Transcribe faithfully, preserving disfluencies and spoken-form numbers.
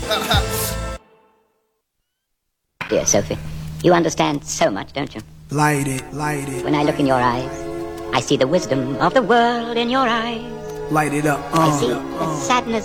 Dear Sophie, you understand so much, don't you? Light it, light it. When I look in your eyes, I see the wisdom of the world in your eyes. Light it up. Uh, I see uh, the sadness